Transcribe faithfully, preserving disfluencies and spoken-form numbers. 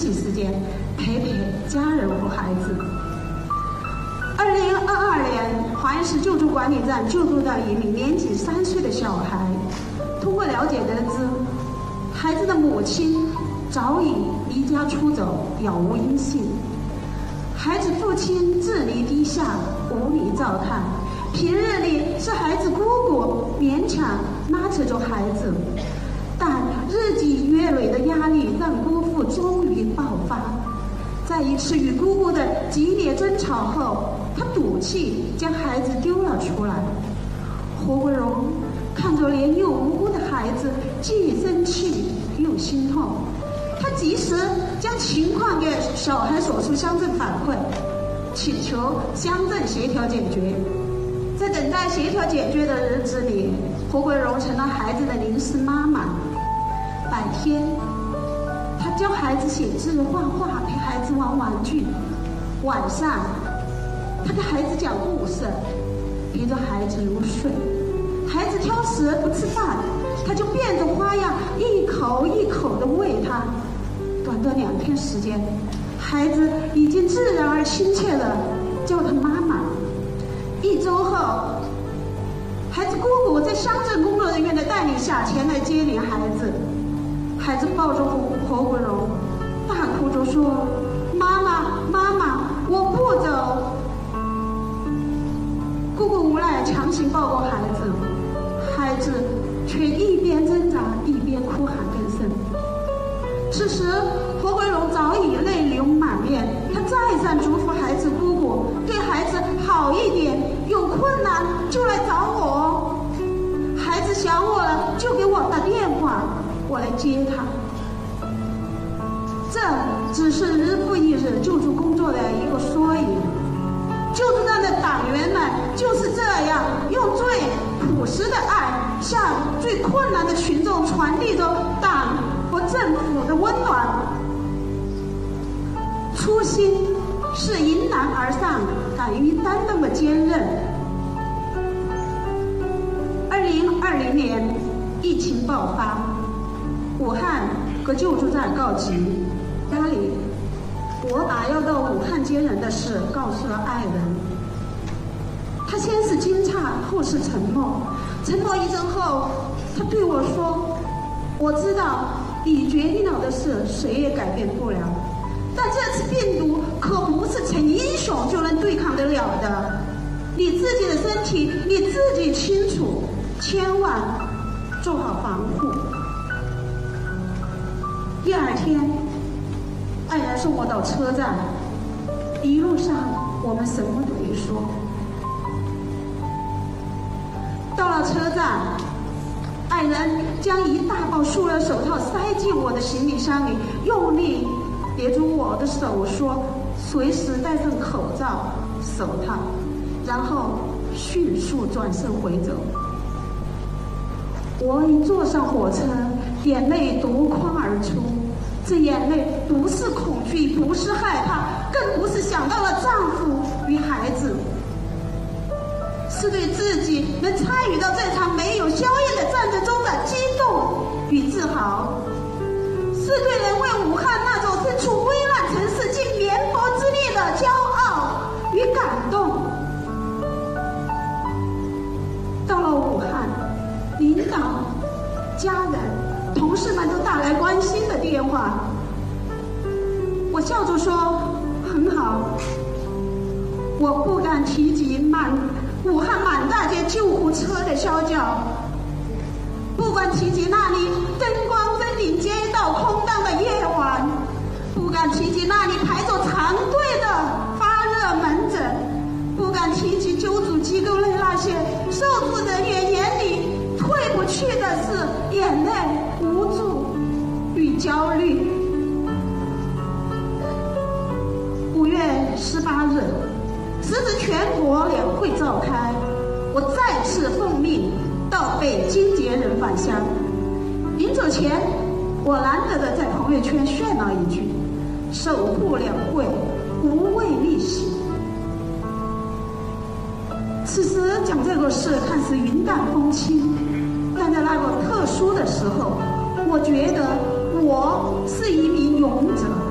息时间，陪陪家人和孩子。二零二二年，华阳市救助管理站救助到一名年仅三岁的小孩。通过了解得知，孩子的母亲早已离家出走，杳无音信。孩子父亲智力低下，无力照看。平日里是孩子姑姑勉强拉扯着孩子，但日积月累的压力让姑父终于爆发。在一次与姑姑的激烈争吵后，他赌气将孩子丢了出来。胡国荣看着年幼无辜的孩子，既生气又心痛。他及时将情况给小孩所属乡镇反馈，请求乡镇协调解决。在等待协调解决的日子里，胡国荣成了孩子的临时妈妈。白天，他教孩子写字、画画，陪孩子玩玩具；晚上，他给孩子讲故事，陪着孩子入睡。孩子挑食不吃饭，他就变着花样一口一口地喂他。短短两天时间，孩子已经自然而亲切地叫他妈妈。一周后，孩子姑姑在乡镇工作人员的带领下前来接领孩子。孩子抱着胡胡国荣，大哭着说：“妈妈，妈妈，我不走。”姑姑无奈强行抱过孩子，孩子却一边挣扎一边哭喊更甚。此时，胡国荣早已泪流满面，他再三嘱咐孩子姑姑对孩子好一点，有困难就来找我。孩子想我了就给我打电话，我来接他。这只是日复一日救助工作的一个缩影。救助站的党员们就是这样用最朴实的爱，向最困难的群众传递着党和政府的温暖。初心是迎难而上，敢于担当的坚韧。二零二零年疫情爆发，武汉和救助站告急。家里，我把要到武汉接人的事告诉了爱人。他先是惊诧，后是沉默。沉默一阵后，他对我说：“我知道你决定了的事，谁也改变不了。但这次病毒可不是成英雄就能对抗得了的。你自己的身体你自己清楚，千万做好防护。”第二天，爱人送我到车站，一路上我们什么都没说。到了车站，爱人将一大包塑料手套塞进我的行李箱里，用力捏住我的手说：“随时戴上口罩、手套。”然后迅速转身回走。我一坐上火车，眼泪夺眶而出。这眼泪不是恐惧，不是害怕，更不是想到了丈夫与孩子，是对自己能参与到这场没有硝烟的战争中的激动与自豪，是对人为武汉那座身处危难城市尽绵薄之力的骄傲与感动。到了武汉，领导、家人、同事们都打来关心的电话，我笑着说：“很好。”我不敢提及满武汉满大街救护车的啸叫，不敢提及那里灯光狰狞、街道空荡的夜晚，不敢提及那里排着长队的发热门诊，不敢提及救助机构内那些受助人员眼里退不去的是眼泪、无助与焦虑。五月十八日，时值全国两会召开，我再次奉命到北京接人返乡。临走前，我难得的在朋友圈炫了一句：“守护两会，无畏逆袭。”此时讲这个事看似云淡风轻，但在那个特殊的时候，我觉得我是一名勇者。